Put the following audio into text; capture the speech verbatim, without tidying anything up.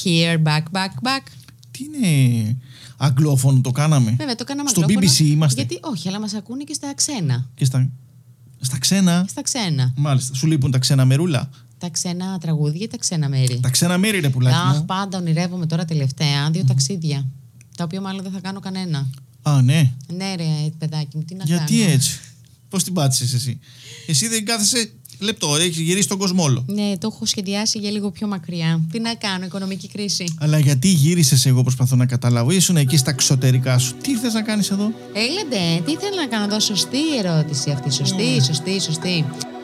here, back, back, back. Τι είναι αγγλόφωνο, το κάναμε. Βέβαια, το κάναμε στο αγγλόφωνο. μπι μπι σι είμαστε. Γιατί όχι, αλλά μας ακούνε και στα ξένα. Και στα, στα ξένα. Στα ξένα. Μάλιστα. Σου λείπουν τα ξένα μερούλα. Τα ξένα τραγούδια ή τα ξένα μέρη. Τα ξένα μέρη, ρε πουλάκι μου. Αχ, πάντα ονειρεύομαι τώρα τελευταία δύο mm. ταξίδια. Τα οποία μάλλον δεν θα κάνω κανένα. Α, ναι. Ναι, ρε, παιδάκι μου, τι να Γιατί κάνω. έτσι. Πώς την πάτησες εσύ. Εσύ δεν κάθεσαι λεπτό, έχεις γυρίσει τον κόσμο όλο. Ναι, το έχω σχεδιάσει για λίγο πιο μακριά. Τι να κάνω, οικονομική κρίση. Αλλά γιατί γύρισες, εγώ προσπαθώ να καταλάβω. Ήσουν εκεί στα εξωτερικά σου. Τι θες να κάνεις εδώ. Έλατε, τι θέλω να κάνω εδώ. Σωστή ερώτηση αυτή. Σωστή, mm. σωστή, σωστή.